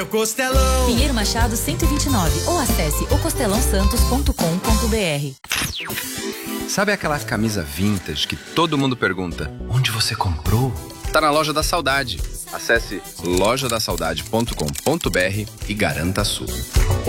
Costelão. Pinheiro Machado 129 ou acesse ocostelãosantos.com.br. Sabe aquela camisa vintage que todo mundo pergunta: onde você comprou? Tá na Loja da Saudade. Acesse lojadasaudade.com.br e garanta a sua.